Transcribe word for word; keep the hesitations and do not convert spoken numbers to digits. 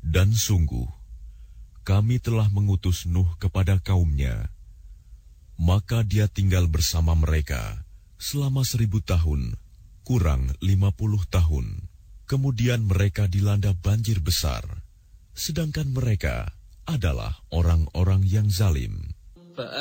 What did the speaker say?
Dan sungguh, kami telah mengutus Nuh kepada kaumnya. Maka dia tinggal bersama mereka selama seribu tahun, kurang lima puluh tahun. Kemudian mereka dilanda banjir besar, sedangkan mereka adalah orang-orang yang zalim.